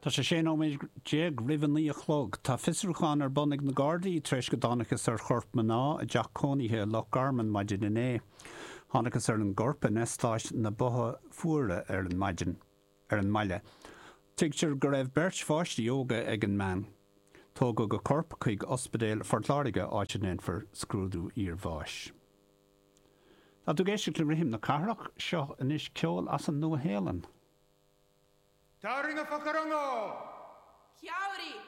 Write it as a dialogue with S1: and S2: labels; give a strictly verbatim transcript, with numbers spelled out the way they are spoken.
S1: Tá sé sé óméid déag rihannaí a chlog. Tá fisrúchan ar bonnig na Gardaí treis go dánachas ar chorp maná a Jack Coníthe Loch Garman maidin in é. Hánachas ar an gorpa nestáis na botha fuaire ar an maidin, ar an maile. Tigtir go raibh beirt fáistí óga ag an man. Tóga go corp chuig ospedéil fortláige áitin for scrúdú ír bháis. Tá tú géiste le rihim na carach seo inis ceol as an nua hélan.
S2: Táring a facarango!
S3: Chiauri!